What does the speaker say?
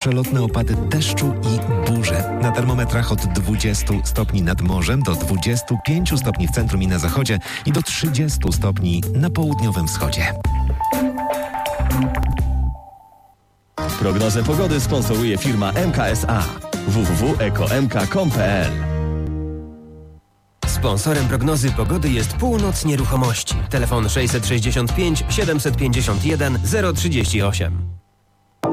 przelotne opady deszczu i burze. Na termometrach od 20 stopni nad morzem do 25 stopni w centrum i na zachodzie i do 30 stopni na południowym wschodzie. Prognozę pogody sponsoruje firma MKSA. www.ekomk.com.pl. Sponsorem prognozy pogody jest Północ Nieruchomości. Telefon 665 751 038.